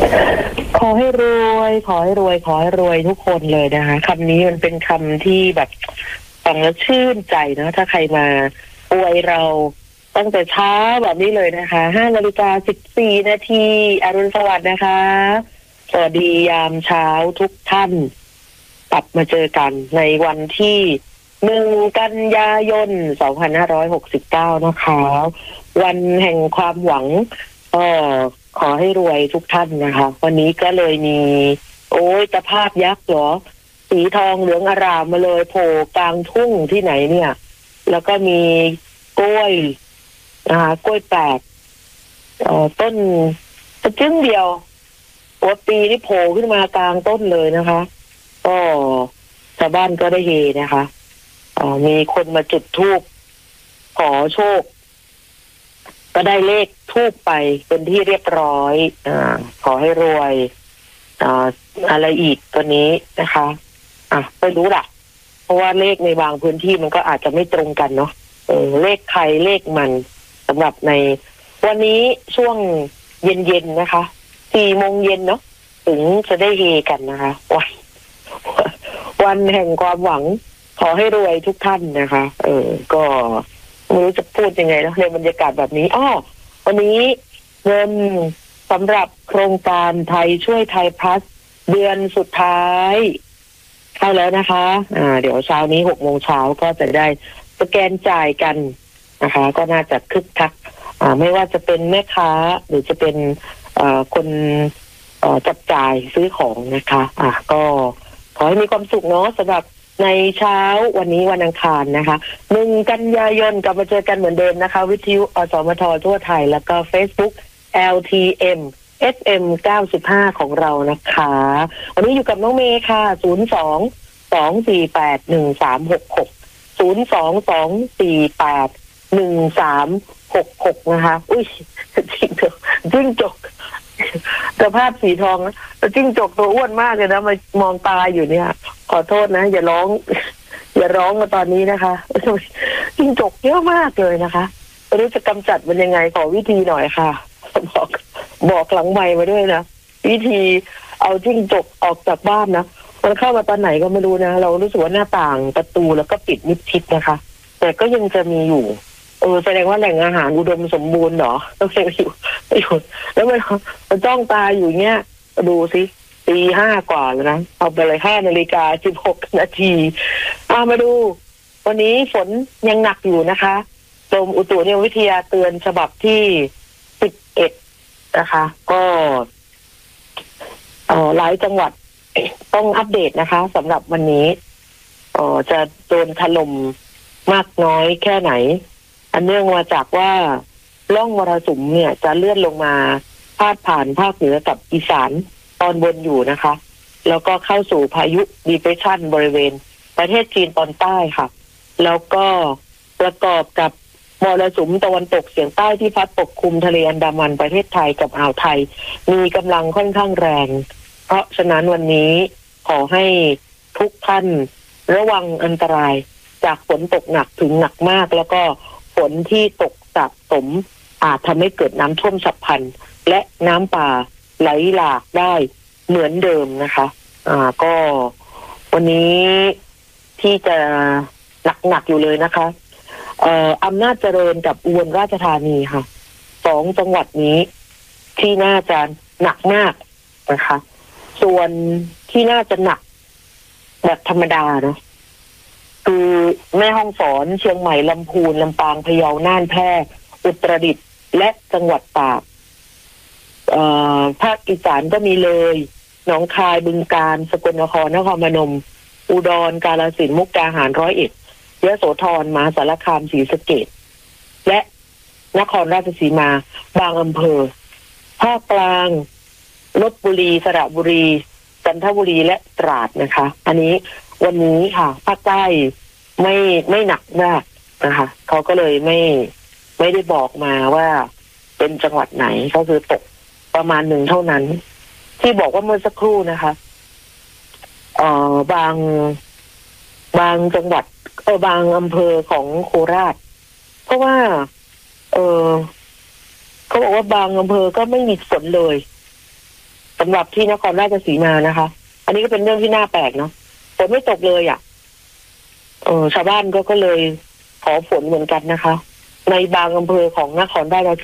ขอให้รวยขอให้รวยขอให้รวยทุกคนเลยนะคะคำนี้มันเป็นคำที่แบบฟังแล้วชื่นใจนะถ้าใครมาอวยเราตั้งแต่เช้าแบบนี้เลยนะคะ5:14 นาทีอรุณสวัสดิ์นะคะสวัสดียามเช้าทุกท่านกลับมาเจอกันในวันที่1 กันยายน 2569นะคะวันแห่งความหวังขอให้รวยทุกท่านนะคะวันนี้ก็เลยมีตะภาพยักษ์เหรอสีทองเหลืองอร่ามมาเลยโผล่กลางทุ่งที่ไหนเนี่ยแล้วก็มีกล้วยนะคะกล้วยแปลกต้นจึ้งเดียวหัวปีที่โผล่ขึ้นมากลางต้นเลยนะคะก็ชาวบ้านก็ได้เฮนะคะมีคนมาจุดธูปขอโชคก็ได้เลขธูปไปเป็นที่เรียบร้อยขอให้รวยอะไรอีกตัวนี้นะคะไม่รู้ล่ะเพราะว่าเลขในบางพื้นที่มันก็อาจจะไม่ตรงกันเนาะเลขใครเลขมันสำหรับในวันนี้ช่วงเย็นๆนะคะ4 โมงเย็นเนาะถึงจะได้เฮกันนะคะวันแห่งความหวังขอให้รวยทุกท่านนะคะก็ไม่รู้จะพูดยังไงนะในบรรยากาศแบบนี้วันนี้เงินสำหรับโครงการไทยช่วยไทยพลัสเดือนสุดท้ายเข้าแล้วนะคะเดี๋ยวเช้านี้6 โมงเช้าก็จะได้สแกนจ่ายกันนะคะก็น่าจะคึกคักไม่ว่าจะเป็นแม่ค้าหรือจะเป็นคนจับจ่ายซื้อของนะคะก็ขอให้มีความสุขเนาะสำหรับในเช้าวันนี้วันอังคารนะคะ1 กันยายนกลับมาเจอกันเหมือนเดิมนะคะวิทยุอสมททั่วไทยแล้วก็ Facebook LTM FM 95ของเรานะคะวันนี้อยู่กับน้องเมย์ค่ะ02-248-1366 นะคะอุ้ยจิ้งจกสภาพสีทองนะจิ้งจกตัวอ้วนมากเลยนะมามองตาอยู่เนี่ยขอโทษนะอย่าร้องมาตอนนี้นะคะจิ้งจกเยอะมากเลยนะคะไม่รู้จะกำจัดมันยังไงขอวิธีหน่อยค่ะบอกหลังไมค์มาด้วยนะวิธีเอาจิ้งจกออกจากบ้านนะมันเข้ามาตอนไหนก็ไม่รู้นะเรารู้สึกว่าหน้าต่างประตูแล้วก็ปิดมิดชิดนะคะแต่ก็ยังจะมีอยู่แสดงว่าแหล่งอาหารอุดมสมบูรณ์เหรอต้องเซ็งอยู่แล้วมันจ้องตาอยู่เนี้ยดูสิ5 กว่าแล้วนะเอาไปเลย5:16 นาทีมาดูวันนี้ฝนยังหนักอยู่นะคะกรมอุตุนิยมวิทยาเตือนฉบับที่11นะคะก็หลายจังหวัดต้องอัปเดตนะคะสำหรับวันนี้จะโดนถล่มมากน้อยแค่ไหนอันเนื่องมาจากว่าร่องมรสุมเนี่ยจะเลื่อนลงมาพาดผ่านภาคเหนือกับอีสานตอนบนอยู่นะคะแล้วก็เข้าสู่พายุดีเพรสชันบริเวณประเทศจีนตอนใต้ค่ะแล้วก็ประกอบกับมรสุมตะวันตกเฉียงใต้ที่พัดปกคลุมทะเลอันดามันประเทศไทยกับอ่าวไทยมีกำลังค่อนข้างแรงเพราะฉะนั้นวันนี้ขอให้ทุกท่านระวังอันตรายจากฝนตกหนักถึงหนักมากแล้วก็ฝนที่ตกสะสมอาจทำให้เกิดน้ำท่วมฉับพลันและน้ำป่าไหลหลากได้เหมือนเดิมนะคะก็วันนี้ที่จะหนักอยู่เลยนะคะอำนาจเจริญกับอุบลราชธานีค่ะ2 จังหวัดนี้ที่น่าจะหนักมากนะคะส่วนที่น่าจะหนักแบบธรรมดาเนาะคือแม่ฮ่องสอนเชียงใหม่ลำพูนลำปางพะเยาน่านแพร่อุตรดิตถ์และจังหวัดตากภาคอีสานก็มีเลยหนองคายบึงกาฬสกลนครนครพนมอุดรกาฬสินธุ์มุกดาหาร101ยโสธรมหาสารคามศรีสะเกษและนครราชสีมาบางอำเภอภาคกลางลพบุรีสระบุรีจันทบุรีและตราดนะคะอันนี้วันนี้ค่ะภาคใต้ไม่หนักมากนะคะเขาก็เลยไม่ได้บอกมาว่าเป็นจังหวัดไหนก็คือตกประมาณ1เท่านั้นที่บอกว่าเมื่อสักครู่นะคะบางจังหวัดบางอำเภอของโคราชเพราะว่าเขาบอกว่าบางอำเภอก็ไม่มีฝนเลยสำหรับที่นครราชสีมานะคะ อันนี้ก็เป็นเรื่องที่น่าแปลกเนาะฝนไม่ตกเลยอ่ะชาวบ้านก็เลยขอฝนเหมือนกันนะคะ ในบางอำเภอของนครราช